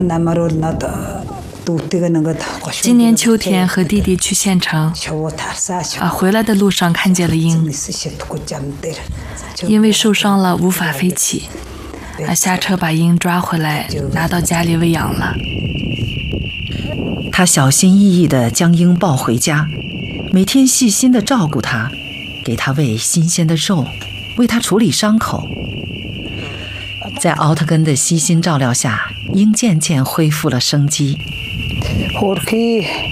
今年秋天和弟弟去县城，回来的路上看见了鹰，因为受伤了无法飞起，下车把鹰抓回来，拿到家里喂养了。 他小心翼翼地将鹰抱回家，每天细心地照顾它，给它喂新鲜的肉，为它处理伤口。在奥特根的悉心照料下，鹰渐渐恢复了生机。